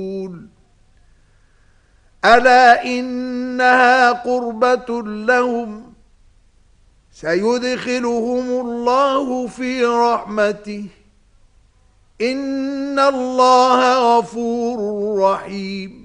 ألا إنها قربة لهم سيدخلهم الله في رحمته إن الله غفور رحيم